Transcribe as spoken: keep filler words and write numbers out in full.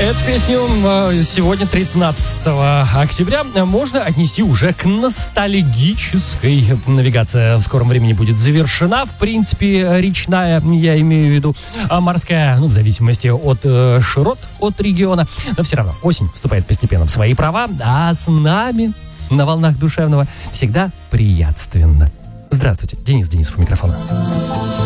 Эту песню сегодня, тринадцатого октября, можно отнести уже к ностальгической. Навигация в скором времени будет завершена. В принципе, речная, я имею в виду, а морская, ну, в зависимости от э, широт, от региона. Но все равно осень вступает постепенно в свои права, а с нами на волнах душевного всегда приятственно. Здравствуйте, Денис Денисов у микрофона.